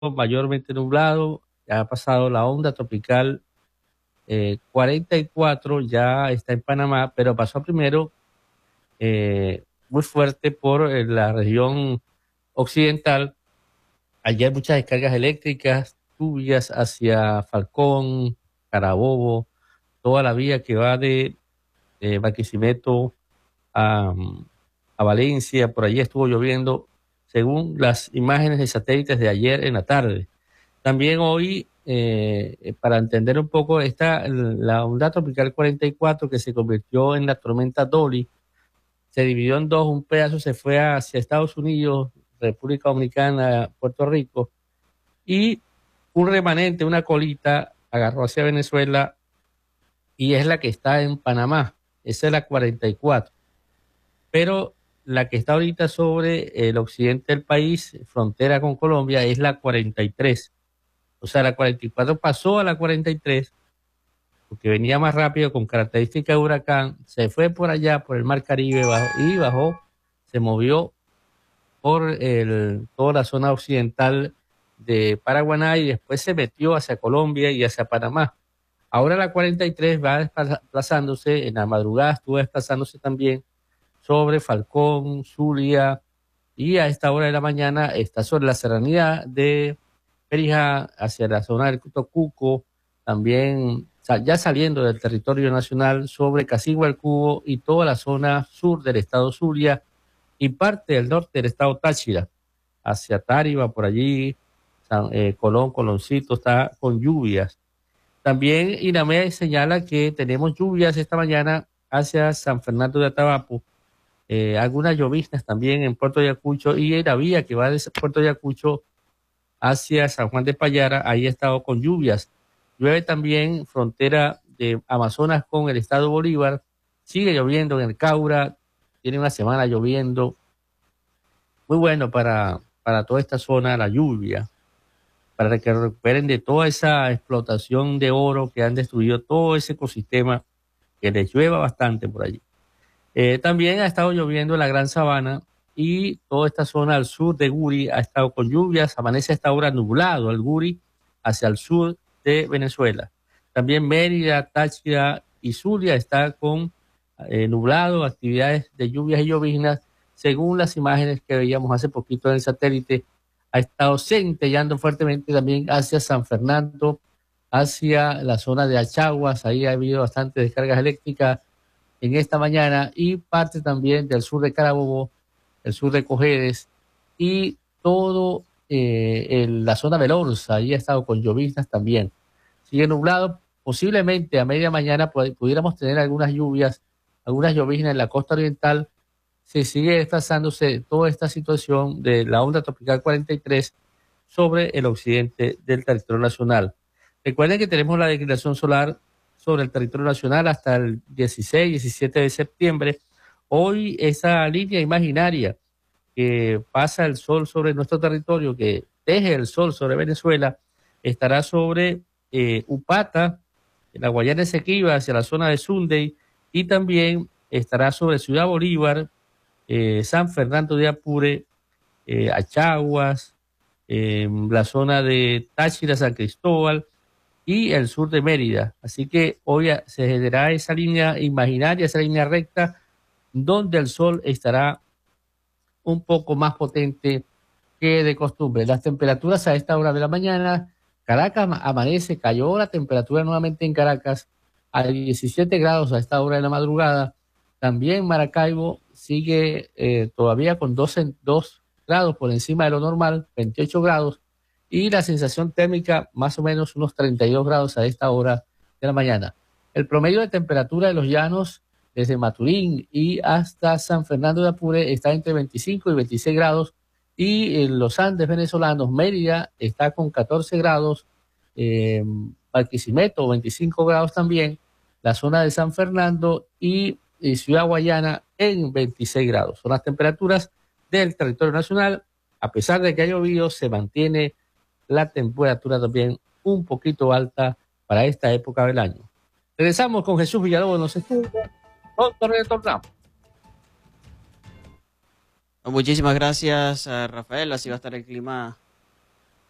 mayormente nublado, ya ha pasado la onda tropical 44, ya está en Panamá, pero pasó primero muy fuerte por la región occidental. Ayer muchas descargas eléctricas, lluvias hacia Falcón, Carabobo, toda la vía que va de Barquisimeto a, a Valencia, por allí estuvo lloviendo, según las imágenes de satélites de ayer en la tarde. También hoy, para entender un poco, está la onda tropical 44 que se convirtió en la tormenta Dolly, se dividió en dos, un pedazo se fue hacia Estados Unidos, República Dominicana, Puerto Rico, y un remanente, una colita, agarró hacia Venezuela y es la que está en Panamá, esa es la 44. Pero la que está ahorita sobre el occidente del país, frontera con Colombia, es la 43. O sea, la 44 pasó a la 43 porque venía más rápido con característica de huracán, se fue por allá, por el Mar Caribe y bajó, se movió por toda la zona occidental de Paraguaná y después se metió hacia Colombia y hacia Panamá. Ahora la 43 va desplazándose, en la madrugada estuvo desplazándose también sobre Falcón, Zulia, y a esta hora de la mañana está sobre la serranía de Perijá, hacia la zona del Cuco, también ya saliendo del territorio nacional sobre Casigua el Cubo y toda la zona sur del estado Zulia y parte del norte del estado Táchira, hacia Táriba, por allí, Colón, Coloncito, está con lluvias. También INAMED señala que tenemos lluvias esta mañana hacia San Fernando de Atabapo, algunas lloviznas también en Puerto Ayacucho y en la vía que va de Puerto Ayacucho hacia San Juan de Payara, ahí ha estado con lluvias. Llueve también frontera de Amazonas con el estado Bolívar, sigue lloviendo en el Caura, tiene una semana lloviendo, muy bueno para toda esta zona la lluvia, para que recuperen de toda esa explotación de oro que han destruido todo ese ecosistema, que les llueva bastante por allí. También ha estado lloviendo en la Gran Sabana y toda esta zona al sur de Guri ha estado con lluvias, amanece a esta hora nublado el Guri hacia el sur de Venezuela. También Mérida, Táchira y Zulia está con nublado, actividades de lluvias y lloviznas, según las imágenes que veíamos hace poquito en el satélite. Ha estado centellando fuertemente también hacia San Fernando, hacia la zona de Achaguas, ahí ha habido bastantes descargas eléctricas en esta mañana y parte también del sur de Carabobo, el sur de Cojedes y todo la zona del Orza, ahí ha estado con lloviznas también. Sigue nublado, posiblemente a media mañana pudiéramos tener algunas lluvias, algunas lloviznas en la costa oriental. Se sigue desplazándose toda esta situación de la onda tropical 43 sobre el occidente del territorio nacional. Recuerden que tenemos la declinación solar sobre el territorio nacional hasta el 16, 17 de septiembre. Hoy esa línea imaginaria que pasa el sol sobre nuestro territorio, que teje el sol sobre Venezuela, estará sobre Upata, en la Guayana Esequiba, hacia la zona de Sunday, y también estará sobre Ciudad Bolívar, San Fernando de Apure, Achaguas, la zona de Táchira, San Cristóbal, y el sur de Mérida. Así que hoy se generará esa línea imaginaria, esa línea recta, donde el sol estará un poco más potente que de costumbre. Las temperaturas a esta hora de la mañana, Caracas amanece, cayó la temperatura nuevamente en Caracas a 17 grados a esta hora de la madrugada. También Maracaibo sigue todavía con 2 grados por encima de lo normal, 28 grados, y la sensación térmica más o menos unos 32 grados a esta hora de la mañana. El promedio de temperatura de los llanos desde Maturín y hasta San Fernando de Apure está entre 25 y 26 grados, y en los Andes venezolanos, Mérida está con 14 grados, Barquisimeto 25 grados también, la zona de San Fernando y Ciudad Guayana en 26 grados. Son las temperaturas del territorio nacional. A pesar de que ha llovido, se mantiene la temperatura también un poquito alta para esta época del año. Regresamos con Jesús Villalobos en los estudios. Pronto retornamos. Muchísimas gracias, Rafael. Así va a estar el clima